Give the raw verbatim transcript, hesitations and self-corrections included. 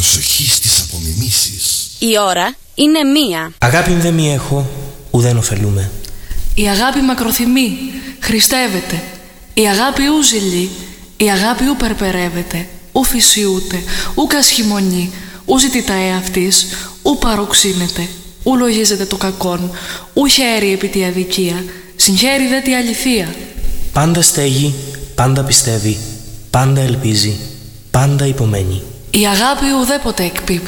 Προσοχή στις απομιμήσεις. Η ώρα είναι μία. Αγάπη δε μη έχω, ουδέν ωφελούμε. Η αγάπη μακροθυμεί, χριστεύεται. Η αγάπη ου ζηλεί, η αγάπη ου περπερεύεται. Ου φυσιούται, ου κασχημονεί, ου ζητητά εαυτής, ου παροξύνεται. Ου λογίζεται το κακόν, ου χαίρει επί τη αδικία, συγχαίρει δε τη αληθεία. Πάντα στέγει, πάντα πιστεύει, πάντα ελπίζει, πάντα υπομένει. Η αγάπη ουδέποτε εκπίπτει.